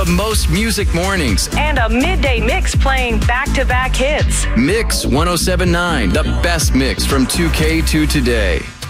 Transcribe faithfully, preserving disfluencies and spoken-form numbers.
the most music mornings. And a midday mix playing back-to-back hits. Mix one oh seven point nine, the best mix from two K to today.